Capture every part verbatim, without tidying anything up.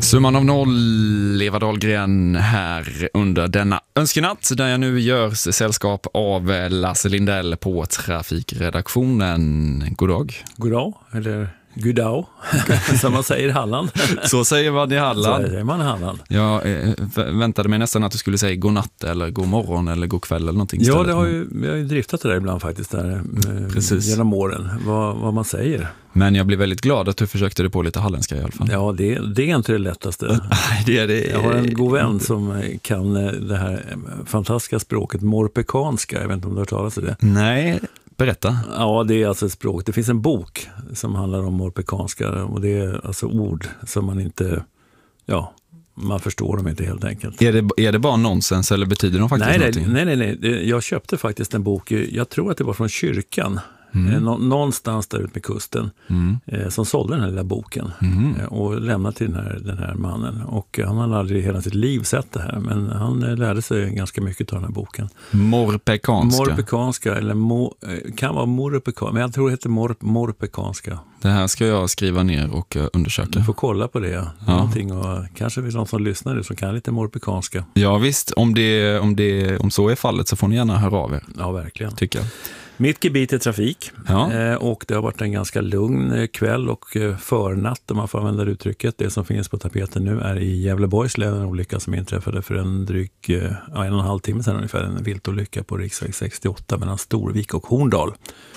Summan av noll, Eva Dahlgren här under denna önskenatt där jag nu görs sällskap av Lasse Lindell på trafikredaktionen. God dag. God dag, eller god dag, som man säger i Halland. Så säger man i Halland. Så säger man i Halland. Jag eh, väntade mig nästan att du skulle säga god natt eller god morgon eller god kväll eller någonting. Ja, det har ju, vi har ju driftat det där ibland faktiskt där, eh, genom åren, vad, vad man säger. Men jag blev väldigt glad att du försökte det på lite halländska i alla fall. Ja, det, det är inte det lättaste. det är det. Jag har en god vän som kan det här fantastiska språket morpekanska. Jag vet inte om du har hört talas om det. Nej, berätta. Ja, det är alltså ett språk. Det finns en bok som handlar om morpekanska och det är alltså ord som man inte, ja, man förstår dem inte helt enkelt. Är det, är det bara nonsens eller betyder de faktiskt nej, någonting? Nej, nej, nej. Jag köpte faktiskt en bok, jag tror att det var från kyrkan. Mm. Nå- någonstans där ut med kusten mm. eh, som sålde den här lilla boken mm. eh, och lämnade till den här, den här mannen. Och eh, han hade aldrig hela sitt liv sett det här, men han eh, lärde sig ganska mycket av den här boken. Morpekanska. Morpekanska, eller mo, eh, kan vara morpekanska, men jag tror det heter mor, morpekanska. Det här ska jag skriva ner och uh, undersöka. Du får kolla på det. Ja. Någonting och, kanske finns någon som lyssnar nu som kan lite morpekanska. Ja visst, om, det, om, det, om så är fallet så får ni gärna höra av er. Ja, verkligen. Tycker jag. Mitt gebit är trafik ja. eh, och det har varit en ganska lugn kväll och eh, förnatt om man får använda uttrycket. Det som finns på tapeten nu är i Gävleborgs län, en olycka som inträffade för en dryg eh, en och en halv timme sedan ungefär, en viltolycka på riksväg sextioåtta mellan Storvik och Horndal.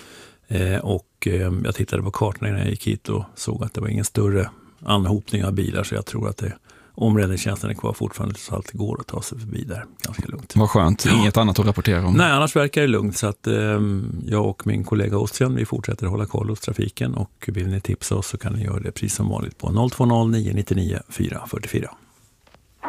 Eh, och eh, jag tittade på kartorna när jag gick hit och såg att det var ingen större anhopning av bilar, så jag tror att det om räddningstjänsten är kvar fortfarande så allt det går att ta sig förbi där ganska lugnt. Vad skönt, inget ja. annat att rapportera om. Nej, annars verkar det lugnt, så att eh, jag och min kollega Ostian, vi fortsätter hålla koll hos trafiken, och vill ni tipsa oss så kan ni göra det precis som vanligt på noll två noll nio nio nio fyra fyra fyra.